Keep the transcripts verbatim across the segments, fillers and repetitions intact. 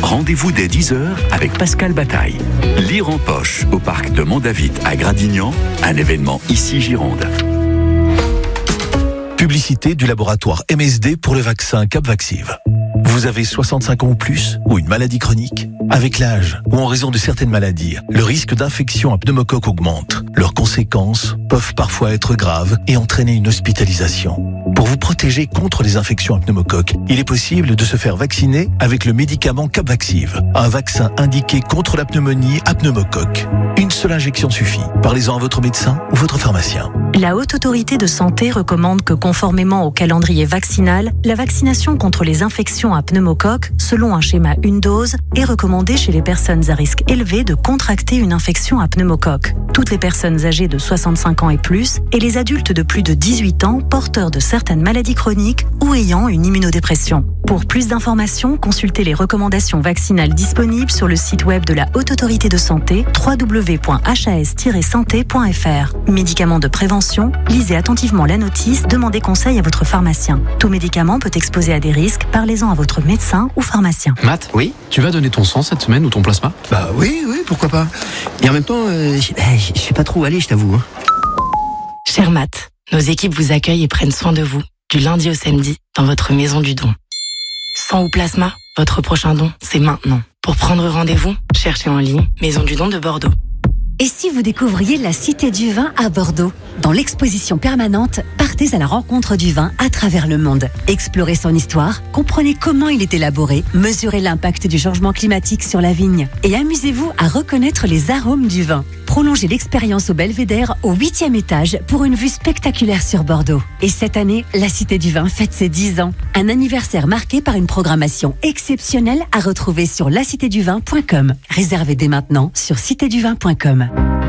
Rendez-vous dès dix heures avec Pascal Bataille. Lire en poche au parc de Mont-David à Gradignan, un événement ici Gironde. Publicité du laboratoire M S D pour le vaccin Capvaxive. Vous avez soixante-cinq ans ou plus ou une maladie chronique? Avec l'âge ou en raison de certaines maladies, le risque d'infection à pneumocoque augmente. Leurs conséquences peuvent parfois être graves et entraîner une hospitalisation. Pour vous protéger contre les infections à pneumocoque, il est possible de se faire vacciner avec le médicament Capvaxive, un vaccin indiqué contre la pneumonie à pneumocoque. Une seule injection suffit. Parlez-en à votre médecin ou votre pharmacien. La Haute Autorité de Santé recommande que, conformément au calendrier vaccinal, la vaccination contre les infections à pneumocoque, selon un schéma une dose, est recommandée chez les personnes à risque élevé de contracter une infection à pneumocoque. Toutes les personnes âgées de soixante-cinq ans et plus et les adultes de plus de dix-huit ans porteurs de certaines maladies chroniques ou ayant une immunodépression. Pour plus d'informations, consultez les recommandations vaccinales disponibles sur le site web de la Haute Autorité de Santé w w w point h a s tiret santé point f r. Médicaments de prévention, lisez attentivement la notice, demandez conseil à votre pharmacien. Tout médicament peut exposer à des risques, parlez-en à votre médecin ou pharmacien. Matt, Oui. tu vas donner ton sang cette semaine ou ton plasma? Bah oui, oui, pourquoi pas. Et en même temps, euh, je je sais pas trop où aller, je t'avoue. Hein. Cher Matt, nos équipes vous accueillent et prennent soin de vous, du lundi au samedi, dans votre maison du don. Sang ou plasma, votre prochain don, c'est maintenant. Pour prendre rendez-vous, cherchez en ligne Maison du don de Bordeaux. Et si vous découvriez la Cité du Vin à Bordeaux? Dans l'exposition permanente, partez à la rencontre du vin à travers le monde. Explorez son histoire, comprenez comment il est élaboré, mesurez l'impact du changement climatique sur la vigne et amusez-vous à reconnaître les arômes du vin. Prolongez l'expérience au Belvédère au huitième étage pour une vue spectaculaire sur Bordeaux. Et cette année, la Cité du Vin fête ses dix ans. Un anniversaire marqué par une programmation exceptionnelle à retrouver sur la cité du vin point com. Réservez dès maintenant sur cité du vin point com.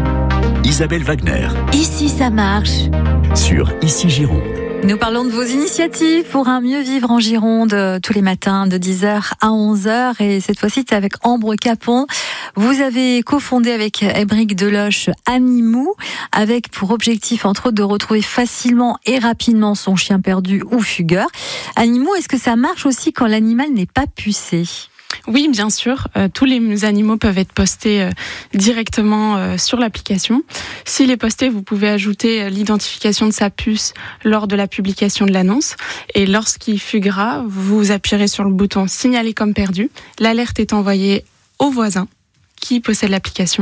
Isabelle Wagner Ici ça marche. sur Ici Gironde. Nous parlons de vos initiatives pour un mieux vivre en Gironde euh, tous les matins de dix heures à onze heures. Et cette fois-ci, c'est avec Ambre Capon. Vous avez cofondé avec Émeric Deloche Animou, avec pour objectif, entre autres, de retrouver facilement et rapidement son chien perdu ou fugueur. Animou, est-ce que ça marche aussi quand l'animal n'est pas pucé ? Oui, bien sûr. Euh, tous les animaux peuvent être postés euh, directement euh, sur l'application. S'il est posté, vous pouvez ajouter euh, l'identification de sa puce lors de la publication de l'annonce. Et lorsqu'il fuguera, vous appuierez sur le bouton « Signaler comme perdu ». L'alerte est envoyée au voisin qui possède l'application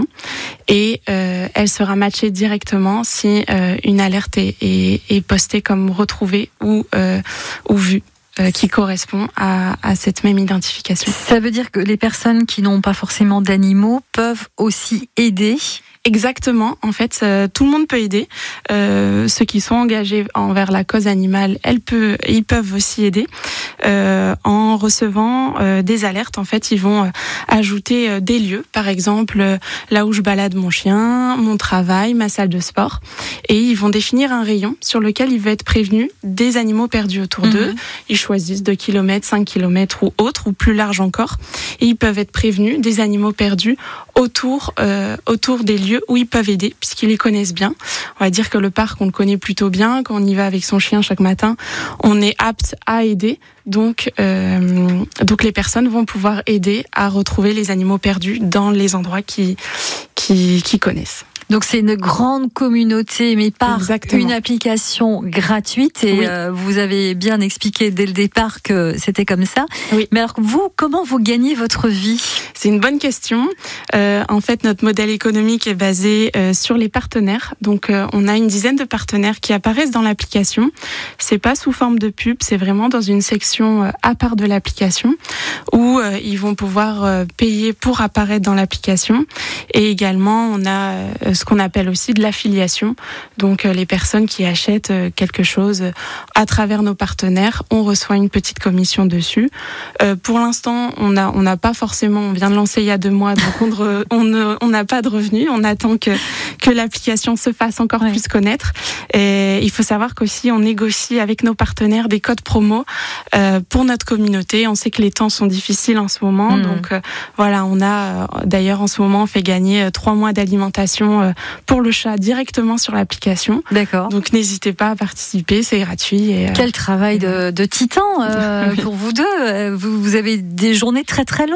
et euh, elle sera matchée directement si euh, une alerte est, est, est postée comme retrouvée ou, euh, ou vue. Qui correspond à, à cette même identification. Ça veut dire que les personnes qui n'ont pas forcément d'animaux peuvent aussi aider ? Exactement, en fait, euh, tout le monde peut aider. Euh, ceux qui sont engagés envers la cause animale, elles peut, ils peuvent aussi aider. Euh, en recevant euh, des alertes, en fait, ils vont euh, ajouter euh, des lieux, par exemple euh, là où je balade mon chien, mon travail, ma salle de sport, et ils vont définir un rayon sur lequel ils vont être prévenus des animaux perdus autour mmh. d'eux. Ils choisissent deux kilomètres, cinq kilomètres ou autre, ou plus large encore, et ils peuvent être prévenus des animaux perdus autour, euh, autour des lieux où ils peuvent aider, puisqu'ils les connaissent bien. On va dire que le parc, on le connaît plutôt bien. Quand on y va avec son chien chaque matin, on est apte à aider. Donc, euh, donc les personnes vont pouvoir aider à retrouver les animaux perdus dans les endroits qui, qui, qui connaissent. Donc c'est une grande communauté, mais par Exactement. Une application gratuite. Et oui. euh, vous avez bien expliqué dès le départ que c'était comme ça. Oui. Mais alors vous, comment vous gagnez votre vie ? C'est une bonne question. Euh, en fait, notre modèle économique est basé euh, sur les partenaires. Donc euh, on a une dizaine de partenaires qui apparaissent dans l'application. C'est pas sous forme de pub, c'est vraiment dans une section euh, à part de l'application où euh, ils vont pouvoir euh, payer pour apparaître dans l'application. Et également, on a euh, ce qu'on appelle aussi de l'affiliation. Donc euh, les personnes qui achètent euh, quelque chose euh, à travers nos partenaires, on reçoit une petite commission dessus. Euh, pour l'instant, on a on n'a pas forcément, on vient de lancer il y a deux mois, donc on re, on ne, on n'a pas de revenus. On attend que que l'application se fasse encore ouais. plus connaître. Et il faut savoir qu'aussi on négocie avec nos partenaires des codes promo euh, pour notre communauté. On sait que les temps sont difficiles en ce moment, mmh. donc euh, voilà, on a euh, d'ailleurs en ce moment on fait gagner euh, trois mois d'alimentation euh, pour le chat directement sur l'application. D'accord. Donc n'hésitez pas à participer, c'est gratuit. Et, euh... Quel travail de, de titan euh, oui. pour vous deux. Vous, vous avez des journées très très longues.